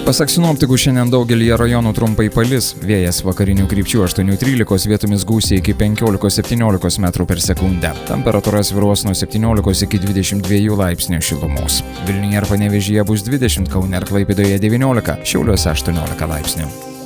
Pasak sinoptikų, šiandien daugelyje rajonų trumpai palis, vėjas vakarinių krypčių 8–13, vietomis gūsiai iki 15–17 m/s. Temperatūra svyruos nuo 17 iki 22 laipsnių šilumos. Vilniuje ir Panevėžyje bus 20, Kaune ir Klaipėdoje 19, Šiauliuose 18 laipsnių.